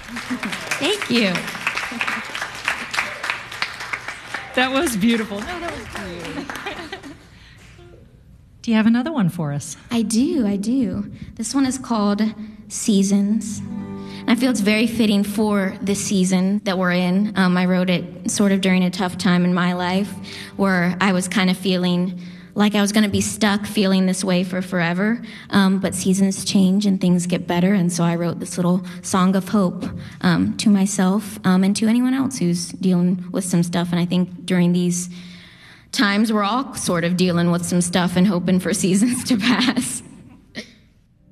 Thank you. That was beautiful. No, that was beautiful. Do you have another one for us? I do. This one is called Seasons. And I feel it's very fitting for the season that we're in. I wrote it sort of during a tough time in my life where I was kind of feeling like I was going to be stuck feeling this way for forever. But seasons change and things get better. And so I wrote this little song of hope to myself and to anyone else who's dealing with some stuff. And I think during these times, we're all sort of dealing with some stuff and hoping for seasons to pass.